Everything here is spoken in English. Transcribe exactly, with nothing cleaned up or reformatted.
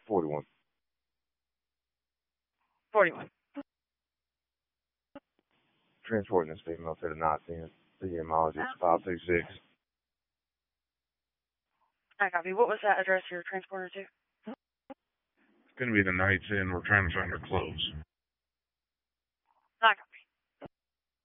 forty-one. forty-one. Transporting this female to the Nazi. The etymology is five six six. I copy. What was that address you're transporting to? It's going to be the Night's Inn. We're trying to find her clothes. I copy.